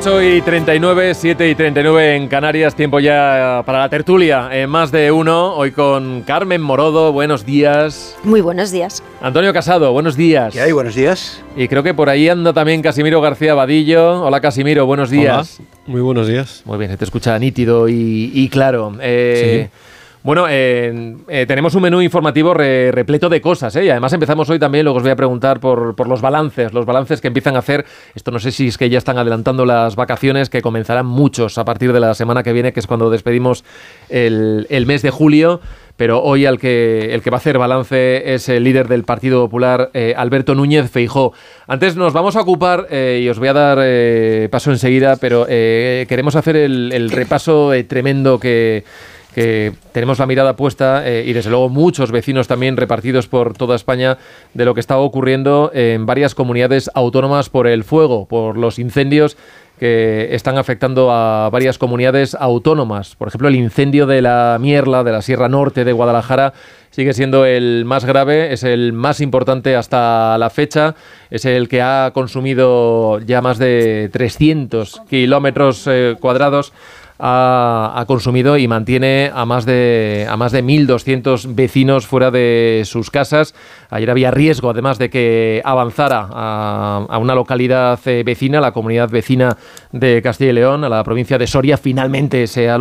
8:39, 7:39 en Canarias, tiempo ya para la tertulia, más de uno, hoy con Carmen Morodo, buenos días. Muy buenos días. Antonio Casado, buenos días. ¿Qué hay? Buenos días. Y creo que por ahí anda también Casimiro García Vadillo. Hola Casimiro, buenos días. Hola, muy buenos días. Muy bien, se te escucha nítido y claro. Sí. Bueno, tenemos un menú informativo repleto de cosas, y además empezamos hoy también, luego os voy a preguntar por los balances que empiezan a hacer. Esto no sé si es que ya están adelantando las vacaciones, que comenzarán muchos a partir de la semana que viene, que es cuando despedimos el mes de julio. Pero hoy el que va a hacer balance es el líder del Partido Popular, Alberto Núñez Feijóo. Antes nos vamos a ocupar, y os voy a dar paso enseguida, pero queremos hacer el repaso tremendo que tenemos la mirada puesta, y desde luego muchos vecinos también repartidos por toda España, de lo que está ocurriendo en varias comunidades autónomas por el fuego, por los incendios que están afectando a varias comunidades autónomas. Por ejemplo, el incendio de la Mierla, de la Sierra Norte de Guadalajara, sigue siendo el más grave, es el más importante hasta la fecha, es el que ha consumido ya más de 300 kilómetros cuadrados. Ha consumido y mantiene a más de 1.200 vecinos fuera de sus casas. Ayer había riesgo, además, de que avanzara a una localidad vecina, la comunidad vecina de Castilla y León, a la provincia de Soria. Finalmente se ha